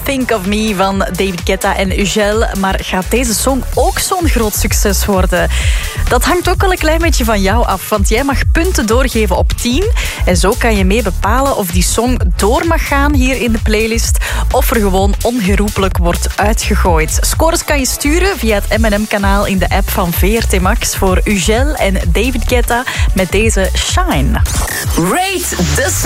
Think of Me van David Guetta en Ugel. Maar gaat deze song ook zo'n groot succes worden? Dat hangt ook wel een klein beetje van jou af, want jij mag punten doorgeven op 10. En zo kan je mee bepalen of die song door mag gaan hier in de playlist, of er gewoon onherroepelijk wordt uitgegooid. Scores kan je sturen via het M&M-kanaal in de app van VRT Max voor Ugel en David Guetta met deze Shine. Rate the Song.